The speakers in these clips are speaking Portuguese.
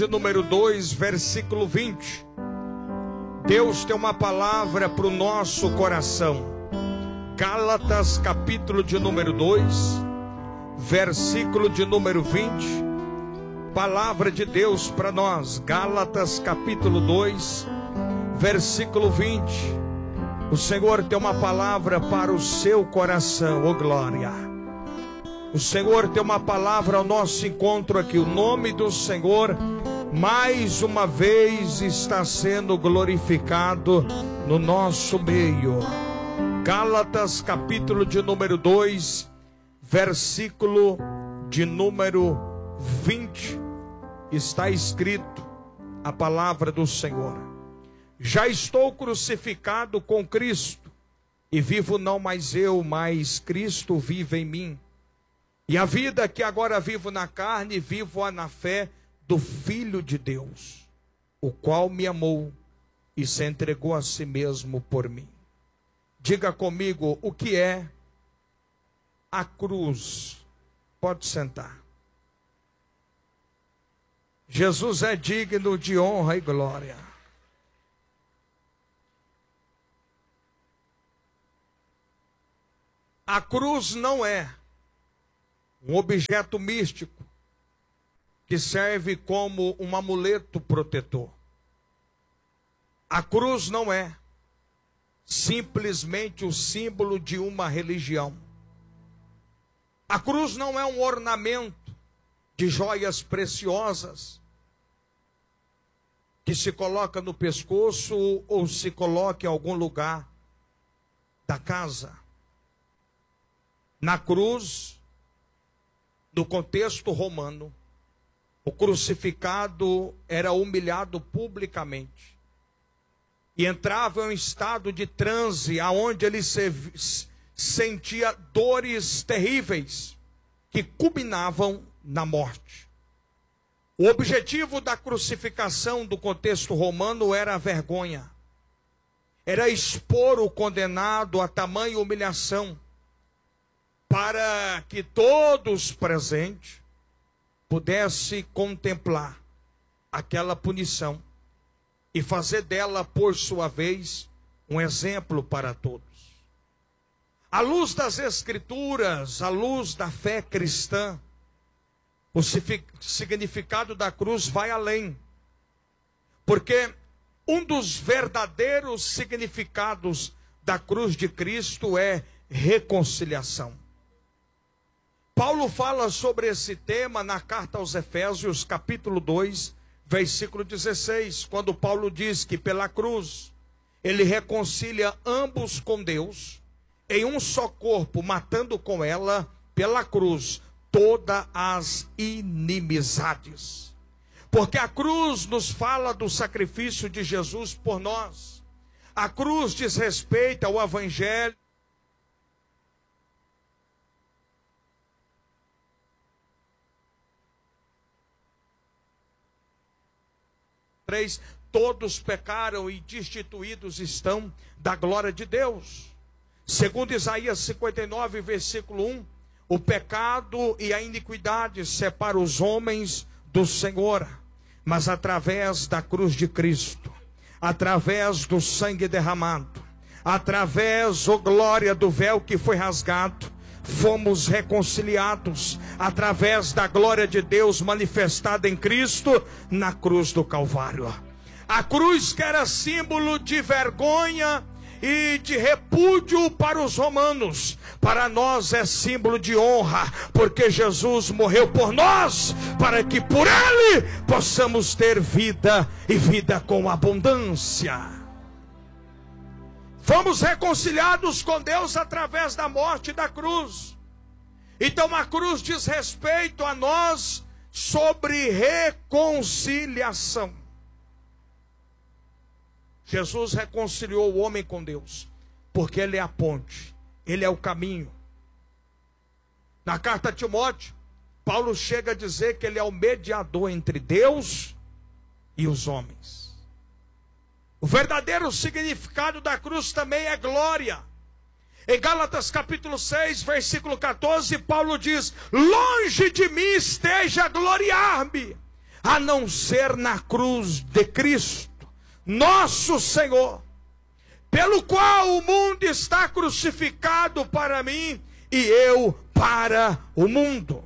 número 2, versículo 20. Deus tem uma palavra para o nosso coração. Gálatas, capítulo de número 2, versículo de número 20. Palavra de Deus para nós. Gálatas, capítulo 2, versículo 20. O Senhor tem uma palavra para o seu coração, ô glória. O Senhor tem uma palavra ao nosso encontro aqui. O nome do Senhor mais uma vez está sendo glorificado no nosso meio. Gálatas, capítulo de número 2, versículo de número 20, está escrito a palavra do Senhor: já estou crucificado com Cristo, e vivo não mais eu, mas Cristo vive em mim. E a vida que agora vivo na carne, vivo-a na fé do Filho de Deus, o qual me amou e se entregou a si mesmo por mim. Diga comigo, o que é a cruz? Pode sentar. Jesus é digno de honra e glória. A cruz não é um objeto místico que serve como um amuleto protetor. A cruz não é simplesmente o símbolo de uma religião. A cruz não é um ornamento de joias preciosas que se coloca no pescoço ou se coloca em algum lugar da casa. Na cruz, no contexto romano, o crucificado era humilhado publicamente e entrava em um estado de transe, aonde ele sentia dores terríveis que culminavam na morte. O objetivo da crucificação do contexto romano era a vergonha, era expor o condenado a tamanha humilhação, para que todos presentes pudesse contemplar aquela punição e fazer dela, por sua vez, um exemplo para todos. À luz das Escrituras, à luz da fé cristã, o significado da cruz vai além, porque um dos verdadeiros significados da cruz de Cristo é reconciliação. Paulo fala sobre esse tema na carta aos Efésios, capítulo 2, versículo 16, quando Paulo diz que pela cruz ele reconcilia ambos com Deus em um só corpo, matando com ela pela cruz todas as inimizades. Porque a cruz nos fala do sacrifício de Jesus por nós. A cruz diz respeito ao evangelho. Todos pecaram e destituídos estão da glória de Deus. Segundo Isaías 59, versículo 1, o pecado e a iniquidade separam os homens do Senhor, mas através da cruz de Cristo, através do sangue derramado, através, ó glória, do véu que foi rasgado, fomos reconciliados através da glória de Deus manifestada em Cristo na cruz do Calvário. A cruz que era símbolo de vergonha e de repúdio para os romanos, para nós é símbolo de honra, porque Jesus morreu por nós, para que por Ele possamos ter vida e vida com abundância. Fomos reconciliados com Deus através da morte da cruz. Então a cruz diz respeito a nós sobre reconciliação. Jesus reconciliou o homem com Deus, porque Ele é a ponte, Ele é o caminho. Na carta a Timóteo, Paulo chega a dizer que Ele é o mediador entre Deus e os homens. O verdadeiro significado da cruz também é glória. Em Gálatas capítulo 6, versículo 14, Paulo diz: longe de mim esteja gloriar-me, a não ser na cruz de Cristo, nosso Senhor, pelo qual o mundo está crucificado para mim e eu para o mundo.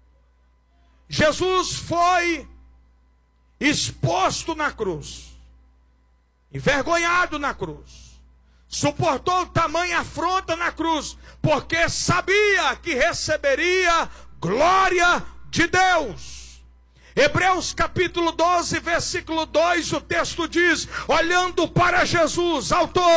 Jesus foi exposto na cruz, envergonhado na cruz, suportou tamanha afronta na cruz, porque sabia que receberia glória de Deus. Hebreus capítulo 12, versículo 2, o texto diz: olhando para Jesus, autor